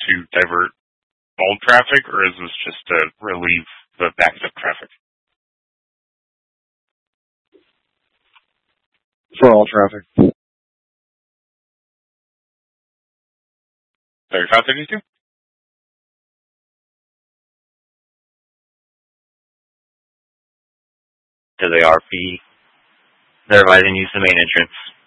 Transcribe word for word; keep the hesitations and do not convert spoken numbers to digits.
to divert all traffic, or is this just to relieve the backed up traffic? For all traffic. thirty-five, thirty-two? To the R P. Otherwise, then use the main entrance.